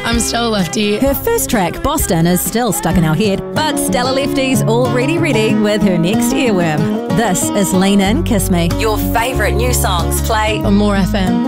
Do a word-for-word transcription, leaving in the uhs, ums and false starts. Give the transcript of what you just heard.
I'm Stella Lefty. Her first track, Boston, is still stuck in our head, but Stella Lefty's already ready with her next earworm. This is Lean In, Kiss Me. Your favourite new songs play On More F M.